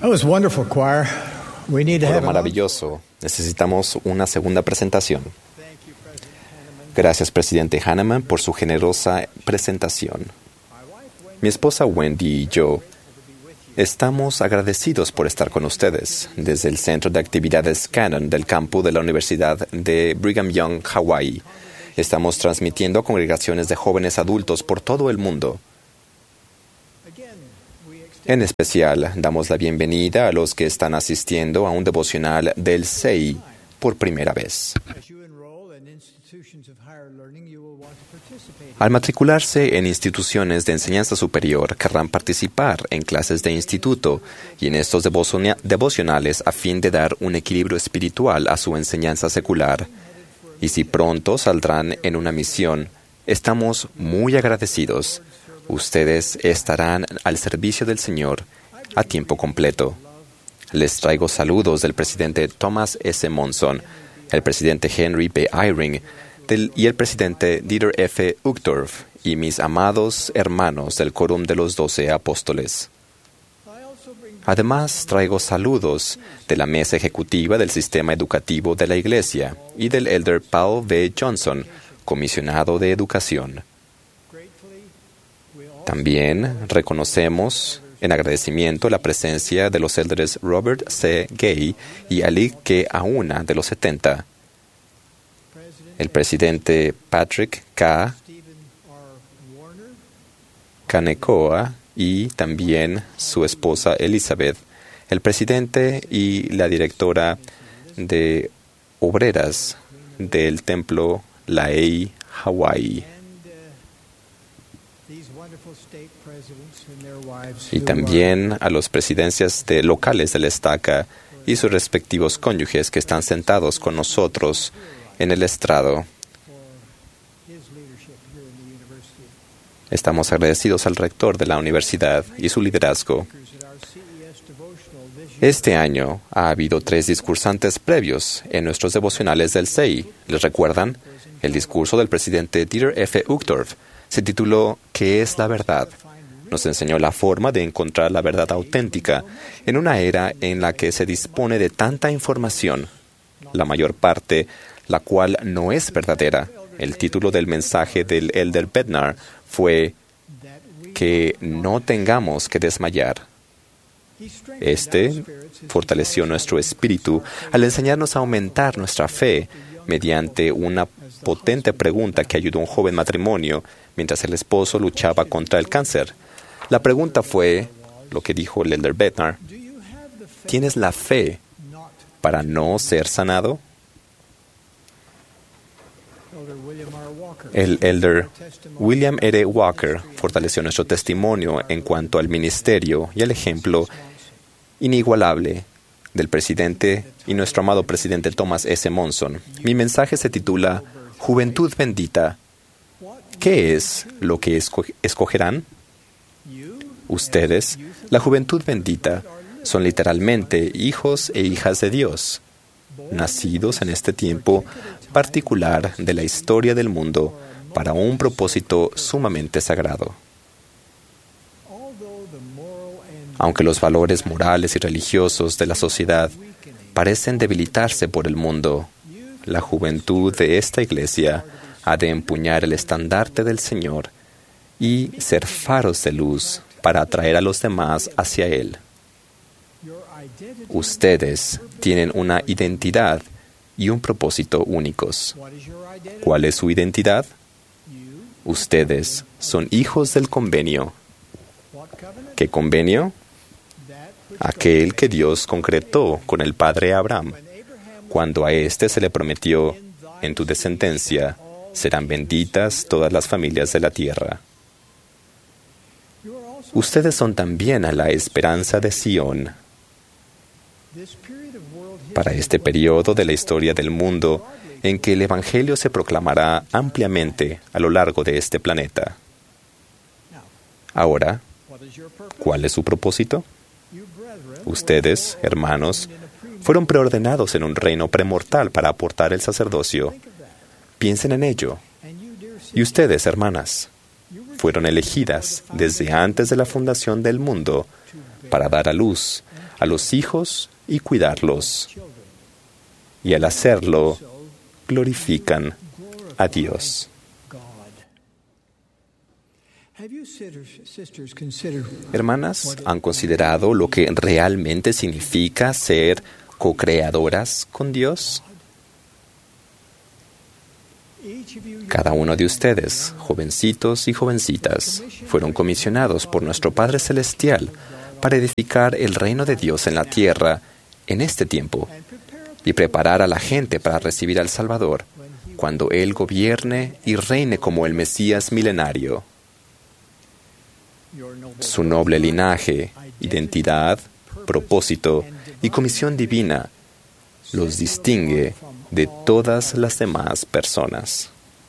That was wonderful, choir. We need to Coro have maravilloso. Necesitamos una segunda presentación. Gracias, presidente Hanneman, por su generosa presentación. Mi esposa Wendy y yo estamos agradecidos por estar con ustedes desde el Centro de Actividades Cannon del campus de la Universidad de Brigham Young, Hawái. Estamos transmitiendo a congregaciones de jóvenes adultos por todo el mundo. En especial, damos la bienvenida a los que están asistiendo a un devocional del CEI por primera vez. Al matricularse en instituciones de enseñanza superior, querrán participar en clases de instituto y en estos devocionales a fin de dar un equilibrio espiritual a su enseñanza secular. Y si pronto saldrán en una misión, estamos muy agradecidos. Ustedes estarán al servicio del Señor a tiempo completo. Les traigo saludos del presidente Thomas S. Monson, el presidente Henry B. Eyring y el presidente Dieter F. Uchtdorf y mis amados hermanos del Quórum de los 12 Apóstoles. Además, traigo saludos de la mesa ejecutiva del sistema educativo de la Iglesia y del elder Paul V. Johnson, comisionado de educación. También reconocemos en agradecimiento la presencia de los elders Robert C. Gay y Ali K. Auna de los 70, el presidente Patrick K. Kanekoa y también su esposa Elizabeth, el presidente y la directora de obreras del templo Laei, Hawái, y también a los presidencias locales de la estaca y sus respectivos cónyuges que están sentados con nosotros en el estrado. Estamos agradecidos al rector de la universidad y su liderazgo. Este año ha habido 3 discursantes previos en nuestros devocionales del CEI. ¿Les recuerdan? El discurso del presidente Dieter F. Uchtdorf se tituló ¿Qué es la verdad? Nos enseñó la forma de encontrar la verdad auténtica en una era en la que se dispone de tanta información, la mayor parte la cual no es verdadera. El título del mensaje del elder Bednar fue que no tengamos que desmayar. Este fortaleció nuestro espíritu al enseñarnos a aumentar nuestra fe mediante una potente pregunta que ayudó a un joven matrimonio mientras el esposo luchaba contra el cáncer. La pregunta fue, lo que dijo el elder Bednar, ¿tienes la fe para no ser sanado? El elder William R. Walker fortaleció nuestro testimonio en cuanto al ministerio y el ejemplo inigualable del presidente y nuestro amado presidente Thomas S. Monson. Mi mensaje se titula Juventud bendita. ¿Qué es lo que escogerán? Ustedes, la juventud bendita, son literalmente hijos e hijas de Dios, nacidos en este tiempo particular de la historia del mundo para un propósito sumamente sagrado. Aunque los valores morales y religiosos de la sociedad parecen debilitarse por el mundo, la juventud de esta iglesia ha de empuñar el estandarte del Señor y ser faros de luz para atraer a los demás hacia Él. Ustedes tienen una identidad y un propósito únicos. ¿Cuál es su identidad? Ustedes son hijos del convenio. ¿Qué convenio? Aquel que Dios concretó con el padre Abraham, cuando a éste se le prometió, en tu descendencia serán benditas todas las familias de la tierra. Ustedes son también a la esperanza de Sión. Para este periodo de la historia del mundo en que el Evangelio se proclamará ampliamente a lo largo de este planeta. Ahora, ¿cuál es su propósito? Ustedes, hermanos, fueron preordenados en un reino premortal para aportar el sacerdocio. Piensen en ello. Y ustedes, hermanas, fueron elegidas desde antes de la fundación del mundo para dar a luz a los hijos y cuidarlos. Y al hacerlo, glorifican a Dios. Hermanas, ¿han considerado lo que realmente significa ser co-creadoras con Dios? Cada uno de ustedes, jovencitos y jovencitas, fueron comisionados por nuestro Padre Celestial para edificar el reino de Dios en la tierra en este tiempo y preparar a la gente para recibir al Salvador cuando Él gobierne y reine como el Mesías milenario. Su noble linaje, identidad, propósito y comisión divina los distingue de todas las demás personas.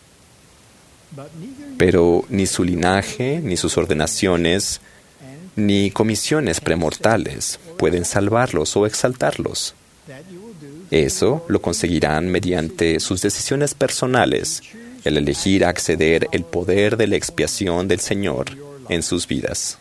Pero ni su linaje, ni sus ordenaciones, ni comisiones premortales pueden salvarlos o exaltarlos. Eso lo conseguirán mediante sus decisiones personales, el elegir acceder el poder de la expiación del Señor en sus vidas.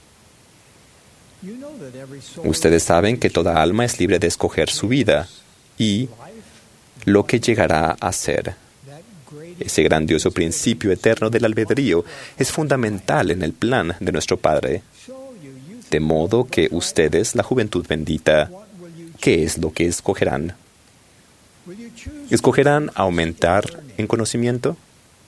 Ustedes saben que toda alma es libre de escoger su vida y lo que llegará a ser. Ese grandioso principio eterno del albedrío es fundamental en el plan de nuestro Padre. De modo que ustedes, la juventud bendita, ¿qué es lo que escogerán? ¿Escogerán aumentar en conocimiento?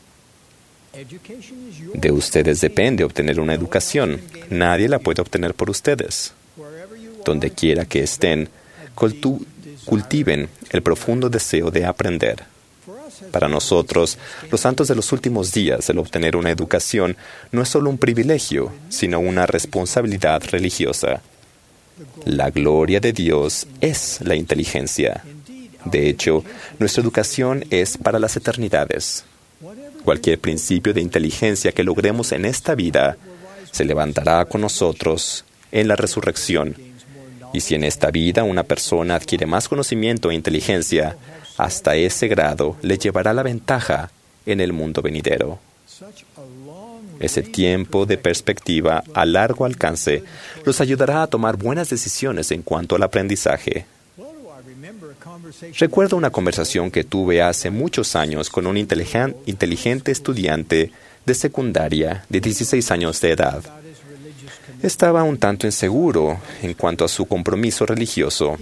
De ustedes depende obtener una educación. Nadie la puede obtener por ustedes. Donde quiera que estén, cultiven el profundo deseo de aprender. Para nosotros, los santos de los últimos días, el obtener una educación no es solo un privilegio, sino una responsabilidad religiosa. La gloria de Dios es la inteligencia. De hecho, nuestra educación es para las eternidades. Cualquier principio de inteligencia que logremos en esta vida se levantará con nosotros en la resurrección. Y si en esta vida una persona adquiere más conocimiento e inteligencia, hasta ese grado le llevará la ventaja en el mundo venidero. Ese tiempo de perspectiva a largo alcance los ayudará a tomar buenas decisiones en cuanto al aprendizaje. Recuerdo una conversación que tuve hace muchos años con un inteligente estudiante de secundaria de 16 años de edad. Estaba un tanto inseguro en cuanto a su compromiso religioso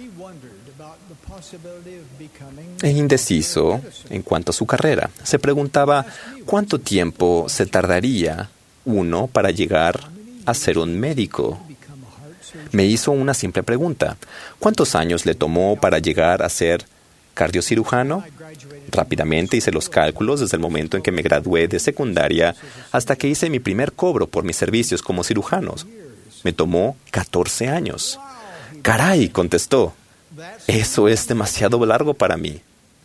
e indeciso en cuanto a su carrera. Se preguntaba cuánto tiempo se tardaría uno para llegar a ser un médico. Me hizo una simple pregunta. ¿Cuántos años le tomó para llegar a ser cardiocirujano? Rápidamente hice los cálculos desde el momento en que me gradué de secundaria hasta que hice mi primer cobro por mis servicios como cirujano. Me tomó 14 años. ¡Caray!, contestó. Eso es demasiado largo para mí.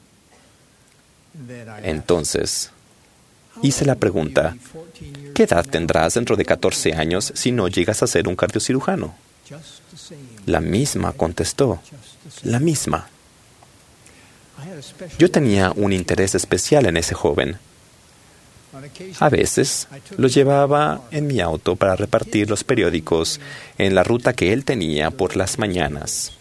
Entonces, hice la pregunta, ¿qué edad tendrás dentro de 14 años si no llegas a ser un cardiocirujano? La misma, contestó. La misma. Yo tenía un interés especial en ese joven. A veces lo llevaba en mi auto para repartir los periódicos en la ruta que él tenía por las mañanas.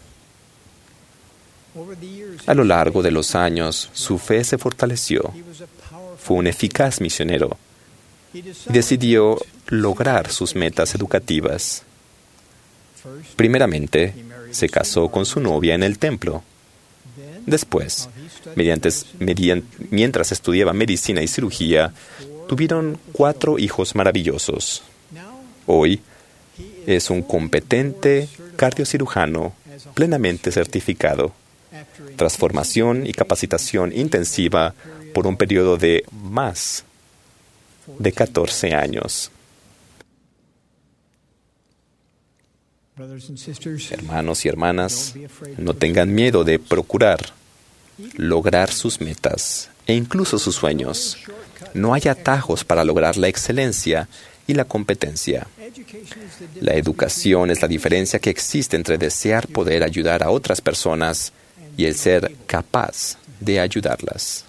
A lo largo de los años, su fe se fortaleció. Fue un eficaz misionero y decidió lograr sus metas educativas. Primeramente, se casó con su novia en el templo. Después, mientras estudiaba medicina y cirugía, tuvieron 4 hijos maravillosos. Hoy es un competente cardiocirujano plenamente certificado, tras formación y capacitación intensiva por un periodo de más de 14 años. Hermanos y hermanas, no tengan miedo de procurar lograr sus metas e incluso sus sueños. No hay atajos para lograr la excelencia y la competencia. La educación es la diferencia que existe entre desear poder ayudar a otras personas y el ser capaz de ayudarlas.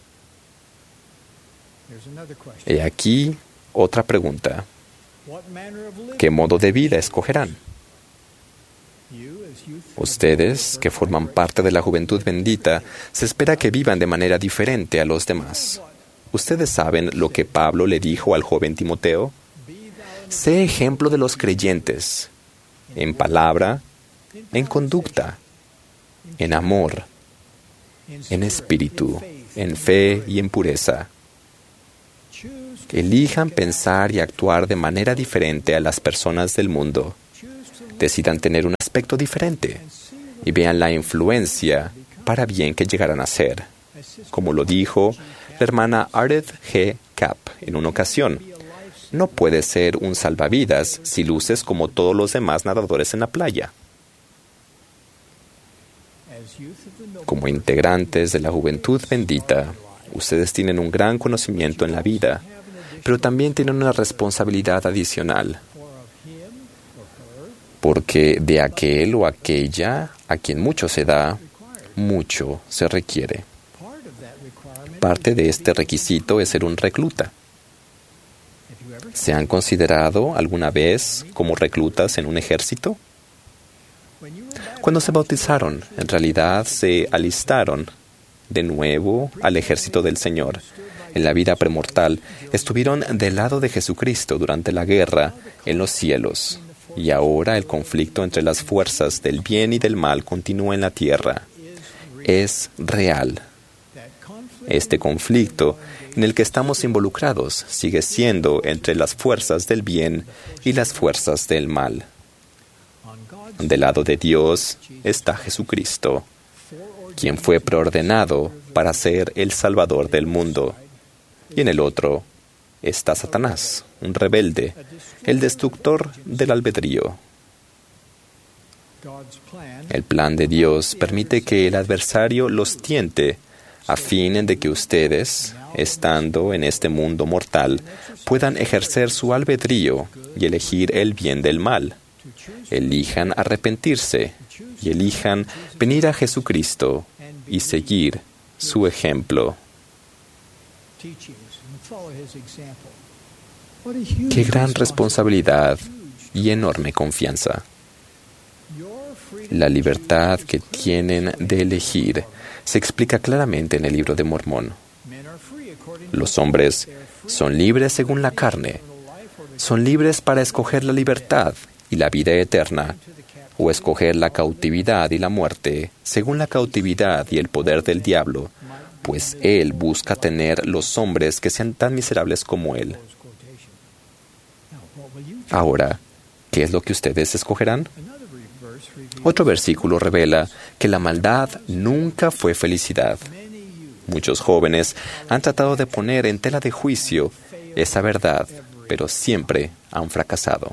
He aquí otra pregunta. ¿Qué modo de vida escogerán? Ustedes, que forman parte de la juventud bendita, se espera que vivan de manera diferente a los demás. ¿Ustedes saben lo que Pablo le dijo al joven Timoteo? Sé ejemplo de los creyentes, en palabra, en conducta, en amor, en espíritu, en fe y en pureza. Elijan pensar y actuar de manera diferente a las personas del mundo. Decidan tener un aspecto diferente y vean la influencia para bien que llegarán a ser. Como lo dijo la hermana Ardeth G. Kapp en una ocasión, no puedes ser un salvavidas si luces como todos los demás nadadores en la playa. Como integrantes de la juventud bendita, ustedes tienen un gran conocimiento en la vida, pero también tienen una responsabilidad adicional, porque de aquel o aquella a quien mucho se da, mucho se requiere. Parte de este requisito es ser un recluta. ¿Se han considerado alguna vez como reclutas en un ejército? Cuando se bautizaron, en realidad se alistaron de nuevo al ejército del Señor. En la vida premortal, estuvieron del lado de Jesucristo durante la guerra en los cielos. Y ahora el conflicto entre las fuerzas del bien y del mal continúa en la tierra. Es real. Este conflicto en el que estamos involucrados sigue siendo entre las fuerzas del bien y las fuerzas del mal. Del lado de Dios está Jesucristo, quien fue preordenado para ser el Salvador del mundo. Y en el otro está Satanás, un rebelde, el destructor del albedrío. El plan de Dios permite que el adversario los tiente a fin de que ustedes, estando en este mundo mortal, puedan ejercer su albedrío y elegir el bien del mal. Elijan arrepentirse y elijan venir a Jesucristo y seguir su ejemplo. ¡Qué gran responsabilidad y enorme confianza! La libertad que tienen de elegir se explica claramente en el Libro de Mormón. Los hombres son libres según la carne. Son libres para escoger la libertad y la vida eterna, o escoger la cautividad y la muerte, según la cautividad y el poder del diablo, pues él busca tener los hombres que sean tan miserables como él. Ahora, ¿qué es lo que ustedes escogerán? Otro versículo revela que la maldad nunca fue felicidad. Muchos jóvenes han tratado de poner en tela de juicio esa verdad, pero siempre han fracasado.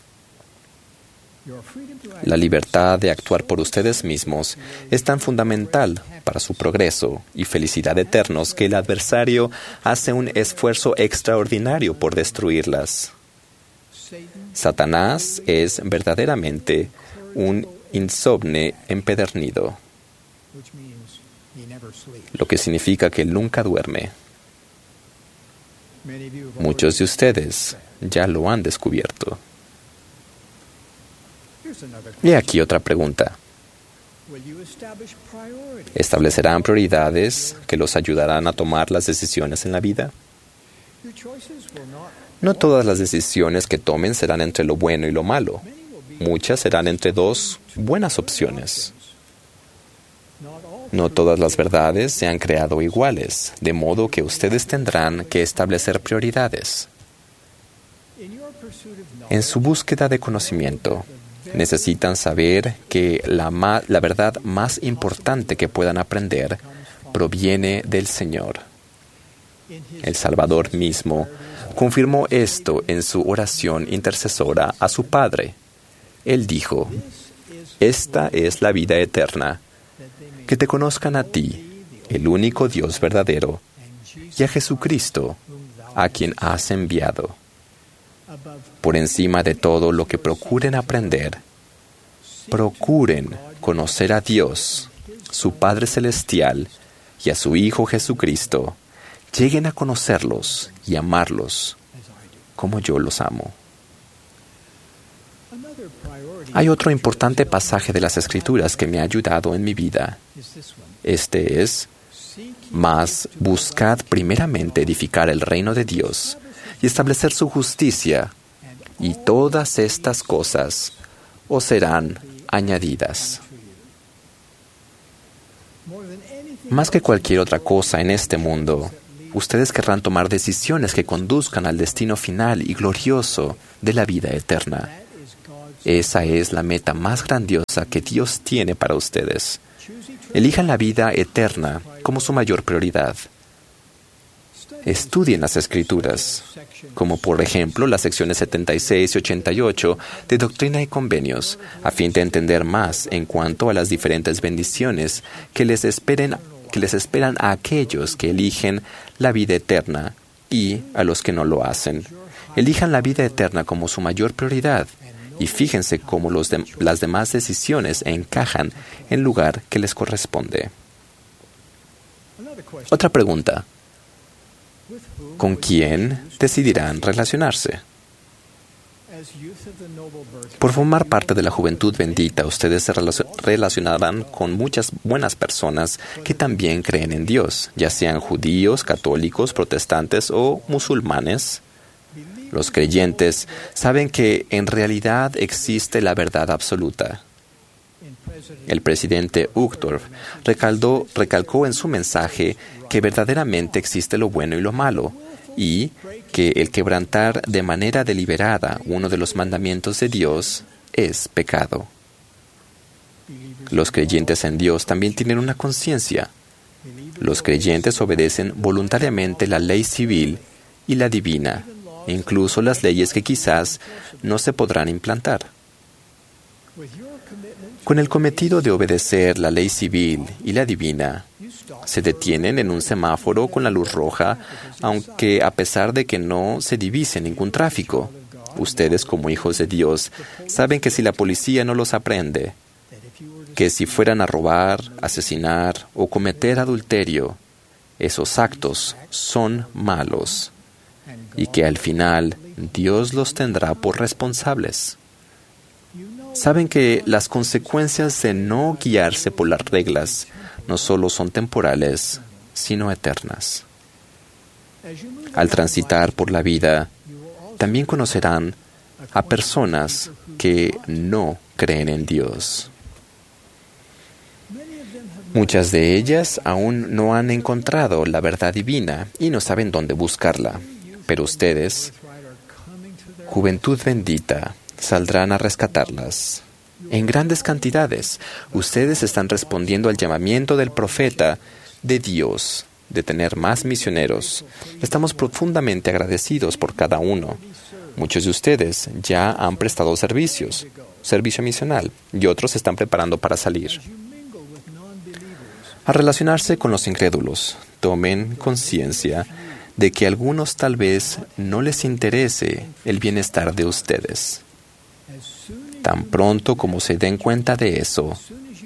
La libertad de actuar por ustedes mismos es tan fundamental para su progreso y felicidad eternos que el adversario hace un esfuerzo extraordinario por destruirlas. Satanás es verdaderamente un insomne empedernido, lo que significa que él nunca duerme. Muchos de ustedes ya lo han descubierto. Y aquí otra pregunta. ¿Establecerán prioridades que los ayudarán a tomar las decisiones en la vida? No todas las decisiones que tomen serán entre lo bueno y lo malo. Muchas serán entre dos buenas opciones. No todas las verdades se han creado iguales, de modo que ustedes tendrán que establecer prioridades. En su búsqueda de conocimiento, necesitan saber que la verdad más importante que puedan aprender proviene del Señor. El Salvador mismo confirmó esto en su oración intercesora a su Padre. Él dijo: «Esta es la vida eterna, que te conozcan a ti, el único Dios verdadero, y a Jesucristo, a quien has enviado». Por encima de todo lo que procuren aprender, procuren conocer a Dios, su Padre Celestial, y a su Hijo Jesucristo. Lleguen a conocerlos y amarlos como yo los amo. Hay otro importante pasaje de las Escrituras que me ha ayudado en mi vida. Este es: mas buscad primeramente edificar el reino de Dios y establecer su justicia, y todas estas cosas os serán añadidas. Más que cualquier otra cosa en este mundo, ustedes querrán tomar decisiones que conduzcan al destino final y glorioso de la vida eterna. Esa es la meta más grandiosa que Dios tiene para ustedes. Elijan la vida eterna como su mayor prioridad. Estudien las Escrituras, como por ejemplo las secciones 76 y 88 de Doctrina y Convenios, a fin de entender más en cuanto a las diferentes bendiciones que les esperan a aquellos que eligen la vida eterna y a los que no lo hacen. Elijan la vida eterna como su mayor prioridad y fíjense cómo las demás decisiones encajan en lugar que les corresponde. Otra pregunta: ¿con quién decidirán relacionarse? Por formar parte de la juventud bendita, ustedes se relacionarán con muchas buenas personas que también creen en Dios, ya sean judíos, católicos, protestantes o musulmanes. Los creyentes saben que en realidad existe la verdad absoluta. El presidente Uchtdorf recalcó en su mensaje que verdaderamente existe lo bueno y lo malo, y que el quebrantar de manera deliberada uno de los mandamientos de Dios es pecado. Los creyentes en Dios también tienen una conciencia. Los creyentes obedecen voluntariamente la ley civil y la divina, incluso las leyes que quizás no se podrán implantar. Con el cometido de obedecer la ley civil y la divina, se detienen en un semáforo con la luz roja, aunque a pesar de que no se divise ningún tráfico. Ustedes, como hijos de Dios, saben que si la policía no los aprende, que si fueran a robar, asesinar o cometer adulterio, esos actos son malos y que al final Dios los tendrá por responsables. Saben que las consecuencias de no guiarse por las reglas no solo son temporales, sino eternas. Al transitar por la vida, también conocerán a personas que no creen en Dios. Muchas de ellas aún no han encontrado la verdad divina y no saben dónde buscarla. Pero ustedes, juventud bendita, saldrán a rescatarlas. En grandes cantidades, ustedes están respondiendo al llamamiento del profeta de Dios de tener más misioneros. Estamos profundamente agradecidos por cada uno. Muchos de ustedes ya han prestado servicio misional, y otros se están preparando para salir. Al relacionarse con los incrédulos, tomen conciencia de que a algunos tal vez no les interese el bienestar de ustedes. Tan pronto como se den cuenta de eso,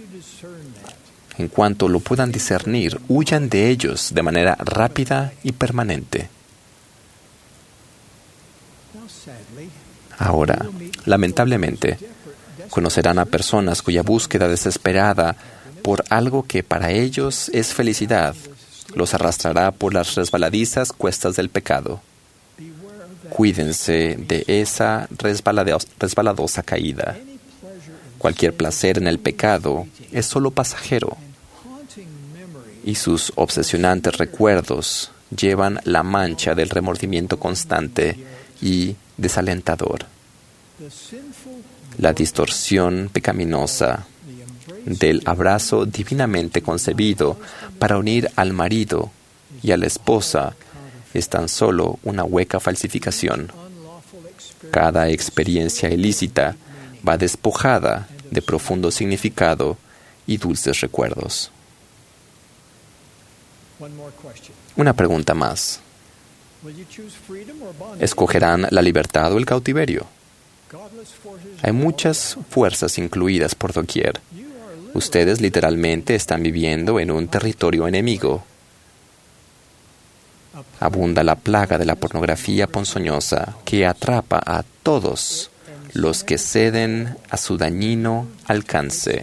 en cuanto lo puedan discernir, huyan de ellos de manera rápida y permanente. Ahora, lamentablemente, conocerán a personas cuya búsqueda desesperada por algo que para ellos es felicidad los arrastrará por las resbaladizas cuestas del pecado. Cuídense de esa resbaladosa caída. Cualquier placer en el pecado es solo pasajero, y sus obsesionantes recuerdos llevan la mancha del remordimiento constante y desalentador. La distorsión pecaminosa del abrazo divinamente concebido para unir al marido y a la esposa es tan solo una hueca falsificación. Cada experiencia ilícita va despojada de profundo significado y dulces recuerdos. Una pregunta más. ¿Escogerán la libertad o el cautiverio? Hay muchas fuerzas incluidas por doquier. Ustedes literalmente están viviendo en un territorio enemigo. Abunda la plaga de la pornografía ponzoñosa que atrapa a todos los que ceden a su dañino alcance.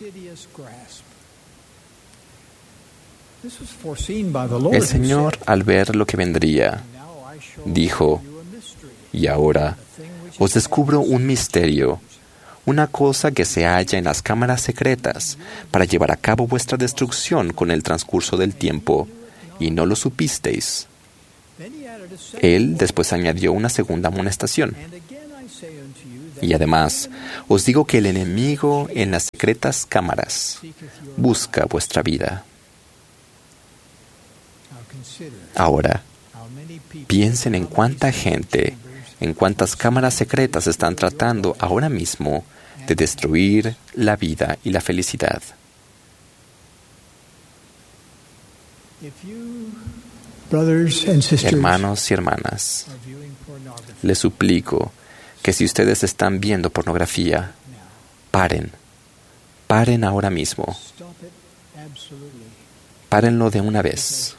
El Señor, al ver lo que vendría, dijo: y ahora os descubro un misterio, una cosa que se halla en las cámaras secretas para llevar a cabo vuestra destrucción con el transcurso del tiempo, y no lo supisteis. Él después añadió una segunda amonestación. Y además, os digo que el enemigo en las secretas cámaras busca vuestra vida. Ahora, piensen en cuánta gente, en cuántas cámaras secretas están tratando ahora mismo de destruir la vida y la felicidad. Hermanos y hermanas, les suplico que si ustedes están viendo pornografía, paren ahora mismo. Párenlo de una vez.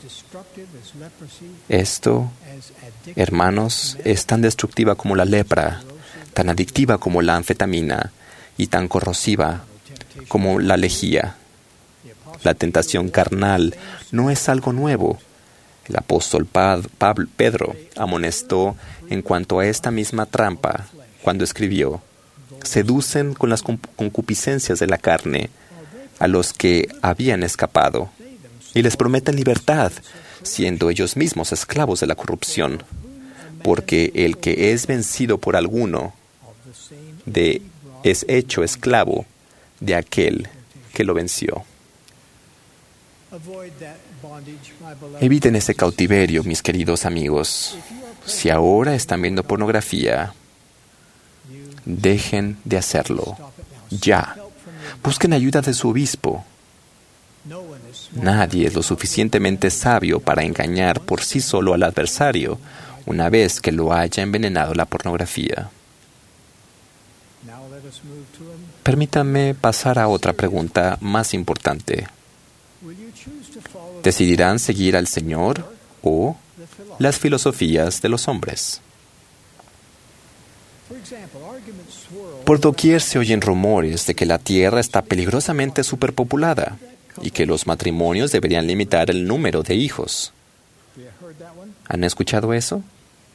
Esto, hermanos, es tan destructiva como la lepra, tan adictiva como la anfetamina y tan corrosiva como la lejía. La tentación carnal no es algo nuevo. El apóstol Pedro amonestó en cuanto a esta misma trampa cuando escribió: seducen con las concupiscencias de la carne a los que habían escapado y les prometen libertad, siendo ellos mismos esclavos de la corrupción, porque el que es vencido por alguno es hecho esclavo de aquel que lo venció. Eviten ese cautiverio, mis queridos amigos. Si ahora están viendo pornografía, dejen de hacerlo. Ya. Busquen ayuda de su obispo. Nadie es lo suficientemente sabio para engañar por sí solo al adversario una vez que lo haya envenenado la pornografía. Permítanme pasar a otra pregunta más importante. ¿Decidirán seguir al Señor o las filosofías de los hombres? Por doquier se oyen rumores de que la Tierra está peligrosamente superpopulada y que los matrimonios deberían limitar el número de hijos. ¿Han escuchado eso?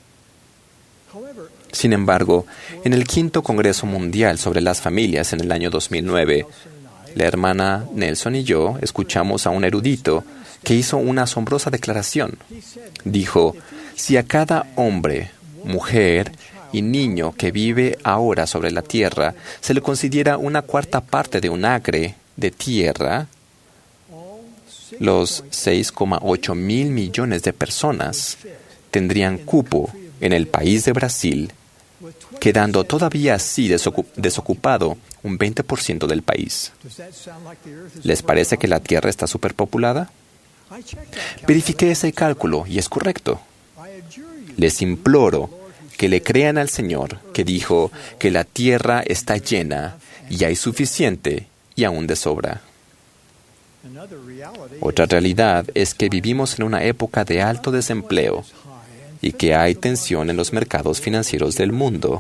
Sin embargo, en el quinto Congreso Mundial sobre las Familias en el año 2009, la hermana Nelson y yo escuchamos a un erudito que hizo una asombrosa declaración. Dijo: si a cada hombre, mujer y niño que vive ahora sobre la tierra se le considera una cuarta parte de un acre de tierra, los 6,8 mil millones de personas tendrían cupo en el país de Brasil, quedando todavía así desocupado un 20% del país. ¿Les parece que la Tierra está superpopulada? Verifiqué ese cálculo y es correcto. Les imploro que le crean al Señor, que dijo que la Tierra está llena y hay suficiente y aún de sobra. Otra realidad es que vivimos en una época de alto desempleo y que hay tensión en los mercados financieros del mundo.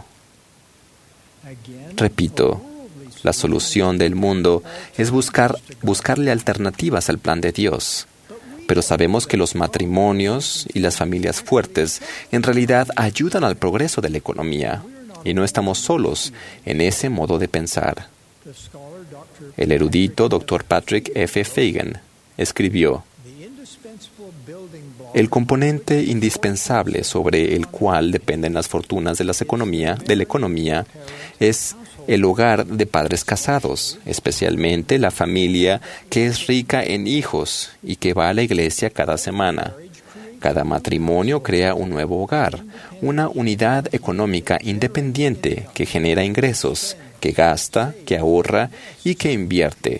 Repito, la solución del mundo es buscarle alternativas al plan de Dios. Pero sabemos que los matrimonios y las familias fuertes en realidad ayudan al progreso de la economía, y no estamos solos en ese modo de pensar. El erudito Dr. Patrick F. Fagan escribió: el componente indispensable sobre el cual dependen las fortunas de la economía es el hogar de padres casados, especialmente la familia que es rica en hijos y que va a la iglesia cada semana. Cada matrimonio crea un nuevo hogar, una unidad económica independiente que genera ingresos, que gasta, que ahorra y que invierte.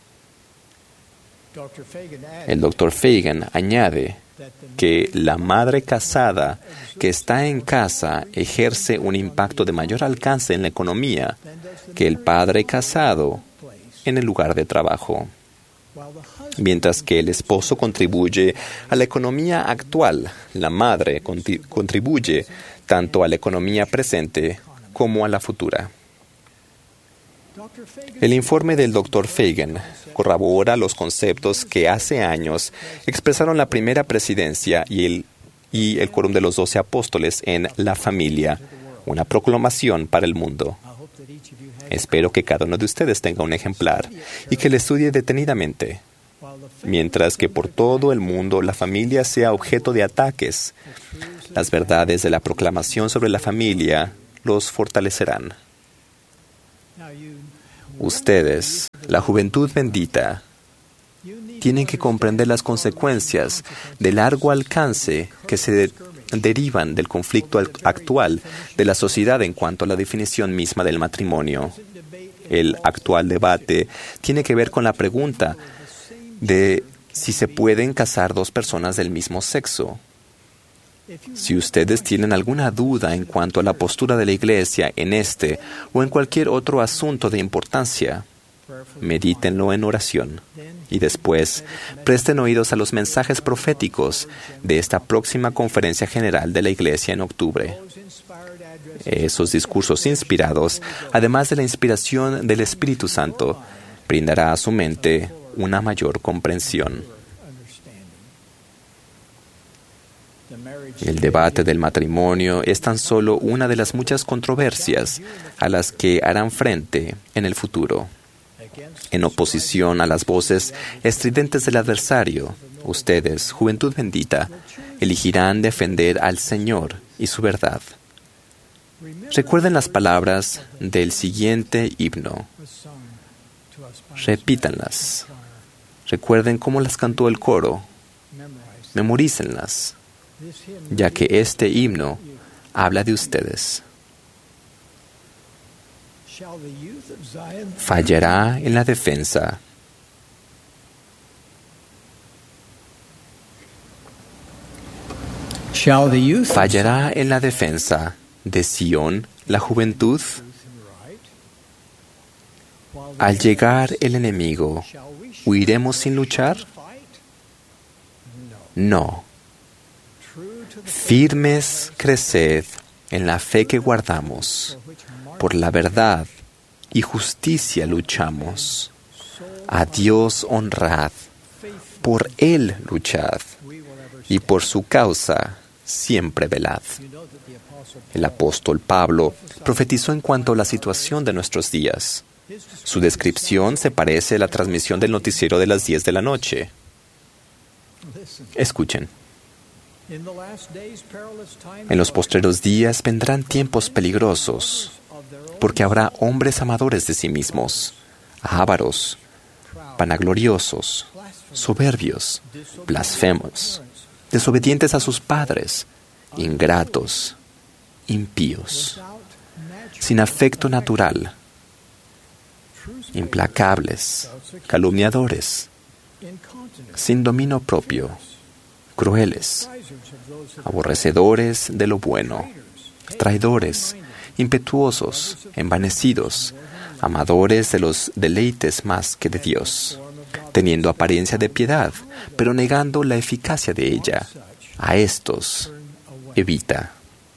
El Dr. Fagan añade que la madre casada que está en casa ejerce un impacto de mayor alcance en la economía que el padre casado en el lugar de trabajo. Mientras que el esposo contribuye a la economía actual, la madre contribuye tanto a la economía presente como a la futura. El informe del Dr. Fagan corrobora los conceptos que hace años expresaron la primera presidencia y el quórum de los 12 apóstoles en La Familia, una proclamación para el mundo. Espero que cada uno de ustedes tenga un ejemplar y que lo estudie detenidamente. Mientras que por todo el mundo la familia sea objeto de ataques, las verdades de la proclamación sobre la familia los fortalecerán. Ustedes, la juventud bendita, tienen que comprender las consecuencias de largo alcance que se derivan del conflicto actual de la sociedad en cuanto a la definición misma del matrimonio. El actual debate tiene que ver con la pregunta de si se pueden casar dos personas del mismo sexo. Si ustedes tienen alguna duda en cuanto a la postura de la Iglesia en este o en cualquier otro asunto de importancia, medítenlo en oración y después presten oídos a los mensajes proféticos de esta próxima conferencia general de la Iglesia en octubre. Esos discursos inspirados, además de la inspiración del Espíritu Santo, brindará a su mente una mayor comprensión. El debate del matrimonio es tan solo una de las muchas controversias a las que harán frente en el futuro. En oposición a las voces estridentes del adversario, ustedes, juventud bendita, elegirán defender al Señor y su verdad. Recuerden las palabras del siguiente himno. Repítanlas. Recuerden cómo las cantó el coro. Memorícenlas, ya que este himno habla de ustedes. Fallará en la defensa. Fallará en la defensa de Sión la juventud. Al llegar el enemigo, ¿huiremos sin luchar? No. Firmes creced en la fe que guardamos, por la verdad y justicia luchamos. A Dios honrad, por Él luchad, y por su causa siempre velad. El apóstol Pablo profetizó en cuanto a la situación de nuestros días. Su descripción se parece a la transmisión del noticiero de las 10 de la noche. Escuchen. En los postreros días vendrán tiempos peligrosos, porque habrá hombres amadores de sí mismos, ávaros, vanagloriosos, soberbios, blasfemos, desobedientes a sus padres, ingratos, impíos, sin afecto natural, implacables, calumniadores, sin dominio propio, crueles, aborrecedores de lo bueno, traidores, impetuosos, envanecidos, amadores de los deleites más que de Dios, teniendo apariencia de piedad, pero negando la eficacia de ella. A estos evita.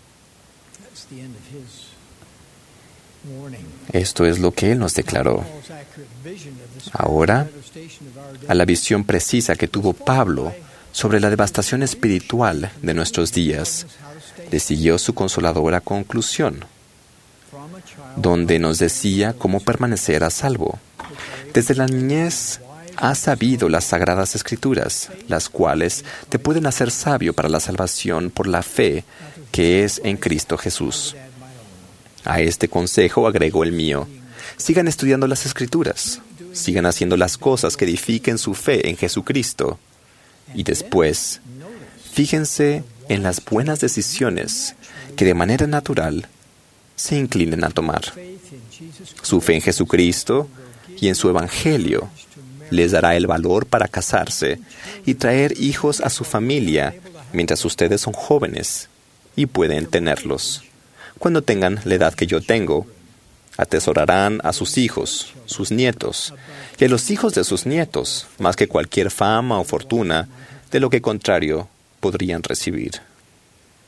Esto es lo que Él nos declaró. Ahora, a la visión precisa que tuvo Pablo sobre la devastación espiritual de nuestros días, le siguió su consoladora conclusión, donde nos decía cómo permanecer a salvo. Desde la niñez has sabido las Sagradas Escrituras, las cuales te pueden hacer sabio para la salvación por la fe que es en Cristo Jesús. A este consejo agrego el mío. Sigan estudiando las Escrituras. Sigan haciendo las cosas que edifiquen su fe en Jesucristo. Y después, fíjense en las buenas decisiones que de manera natural se inclinen a tomar. Su fe en Jesucristo y en su Evangelio les dará el valor para casarse y traer hijos a su familia mientras ustedes son jóvenes y pueden tenerlos. Cuando tengan la edad que yo tengo, atesorarán a sus hijos, sus nietos, y a los hijos de sus nietos, más que cualquier fama o fortuna, de lo que contrario podrían recibir.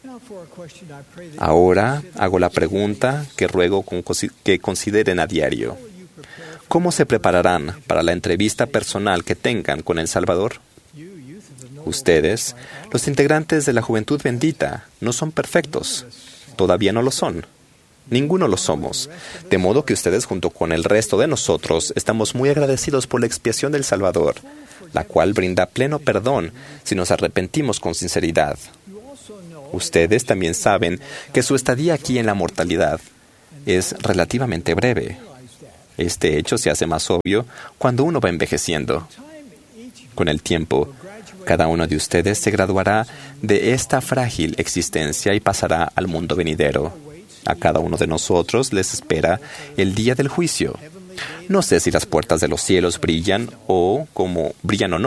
Ahora hago la pregunta que ruego que consideren a diario. ¿Cómo se prepararán para la entrevista personal que tengan con el Salvador? Ustedes, los integrantes de la Juventud Bendita, no son perfectos. Todavía no lo son. Ninguno lo somos. De modo que ustedes, junto con el resto de nosotros, estamos muy agradecidos por la expiación del Salvador, la cual brinda pleno perdón si nos arrepentimos con sinceridad. Ustedes también saben que su estadía aquí en la mortalidad es relativamente breve. Este hecho se hace más obvio cuando uno va envejeciendo. Con el tiempo, cada uno de ustedes se graduará de esta frágil existencia y pasará al mundo venidero. A cada uno de nosotros les espera el día del juicio. No sé si las puertas de los cielos brillan o no,